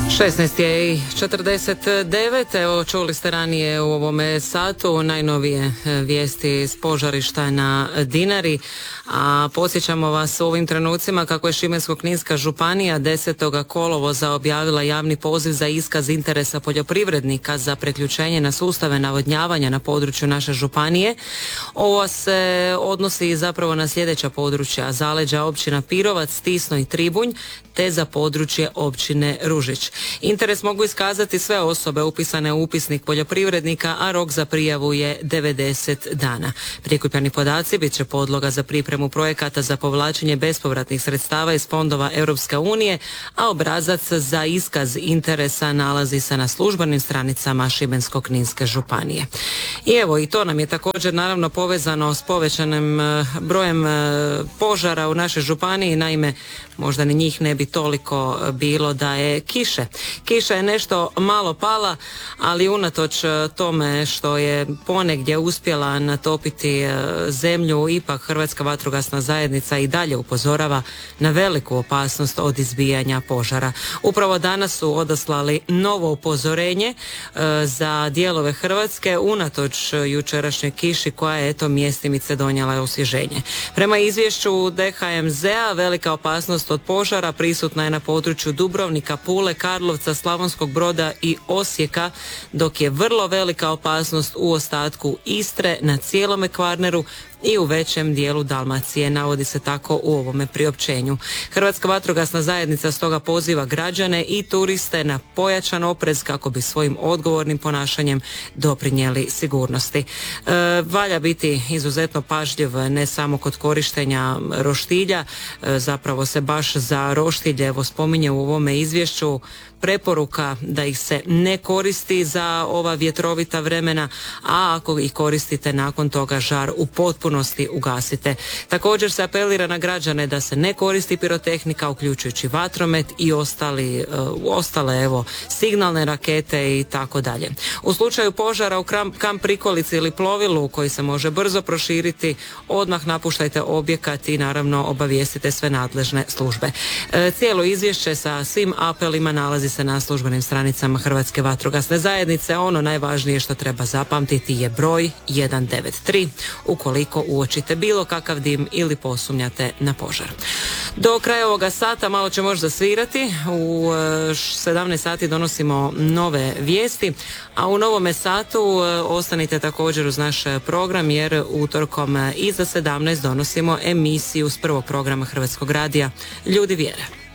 16 je i 49, evo čuli ste ranije u ovome satu najnovije vijesti iz požarišta na Dinari, a podsjećamo vas u ovim trenucima kako je Šibensko-kninska županija 10. kolovoza objavila javni poziv za iskaz interesa poljoprivrednika za priključenje na sustave navodnjavanja na području naše županije. Ovo se odnosi zapravo na sljedeća područja: zaleđa općina Pirovac, Tisno i Tribunj, te za područje općine Ružić. Interes mogu iskazati sve osobe upisane u upisnik poljoprivrednika, a rok za prijavu je 90 dana. Prikupljeni podaci bit će podloga za pripremu projekata za povlačenje bespovratnih sredstava iz fondova Europske unije, a obrazac za iskaz interesa nalazi se na službenim stranicama Šibensko-kninske županije. I evo, i to nam je također naravno povezano s povećanim brojem požara u našoj županiji. Naime, možda ni njih ne bi toliko bilo da je kiše. Kiša je nešto malo pala, ali unatoč tome što je ponegdje uspjela natopiti zemlju, ipak Hrvatska vatrogasna zajednica i dalje upozorava na veliku opasnost od izbijanja požara. Upravo danas su odaslali novo upozorenje za dijelove Hrvatske unatoč jučerašnjoj kiši koja je mjestimice donijela osvježenje. Prema izvješću DHMZ-a velika opasnost od požara prisutna je na području Dubrovnika, Pule, Karlovca, Slavonskog Broda i Osijeka, dok je vrlo velika opasnost u ostatku Istre, na cijelome Kvarneru i u većem dijelu Dalmacije, navodi se tako u ovome priopćenju. Hrvatska vatrogasna zajednica stoga poziva građane i turiste na pojačan oprez kako bi svojim odgovornim ponašanjem doprinijeli sigurnosti. Valja biti izuzetno pažljiv ne samo kod korištenja roštilja, zapravo se baš za roštilje evo spominje u ovome izvješću preporuka da ih se ne koristi za ova vjetrovita vremena, a ako ih koristite nakon toga žar u potpunosti ugasite. Također se apelira na građane da se ne koristi pirotehnika uključujući vatromet i ostale signalne rakete i tako dalje. U slučaju požara u kamp prikolici ili plovilu koji se može brzo proširiti, odmah napuštajte objekat i naravno obavijestite sve nadležne službe. Cijelo izvješće sa svim apelima nalazi se na službenim stranicama Hrvatske vatrogasne zajednice. Ono najvažnije što treba zapamtiti je broj 193 ukoliko uočite bilo kakav dim ili posumnjate na požar. Do kraja ovoga sata malo će možda zasvirati. U 17 sati donosimo nove vijesti, a u novome satu ostanite također uz naš program jer utorkom iza 17 donosimo emisiju s prvog programa Hrvatskog radija Ljudi vjere.